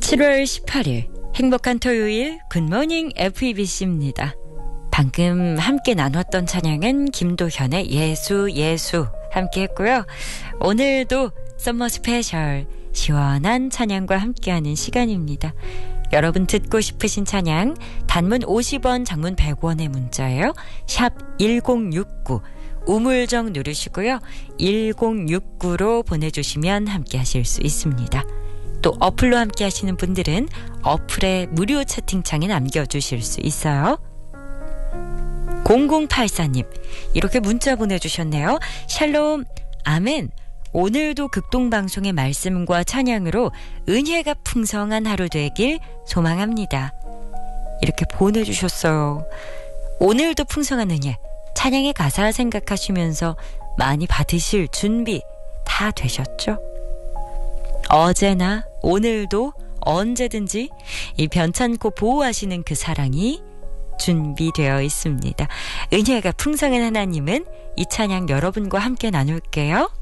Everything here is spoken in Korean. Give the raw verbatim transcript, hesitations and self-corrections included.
칠월 십팔일 행복한 토요일 굿모닝 에프이비씨입니다. 방금 함께 나눴던 찬양은 김도현의 예수 예수 함께 했고요. 오늘도 썸머 스페셜 시원한 찬양과 함께하는 시간입니다. 여러분 듣고 싶으신 찬양 단문 오십 원 장문 백 원의 문자예요. 샵 일공육구 우물정 누르시고요. 일공육구로 보내주시면 함께 하실 수 있습니다. 또 어플로 함께 하시는 분들은 어플의 무료 채팅창에 남겨주실 수 있어요. 공공팔사님 이렇게 문자 보내주셨네요. 샬롬 아멘. 오늘도 극동방송의 말씀과 찬양으로 은혜가 풍성한 하루 되길 소망합니다. 이렇게 보내주셨어요. 오늘도 풍성한 은혜 찬양의 가사 생각하시면서 많이 받으실 준비 다 되셨죠? 어제나 오늘도 언제든지 이 변찮고 보호하시는 그 사랑이 준비되어 있습니다. 은혜가 풍성한 하나님은 이 찬양 여러분과 함께 나눌게요.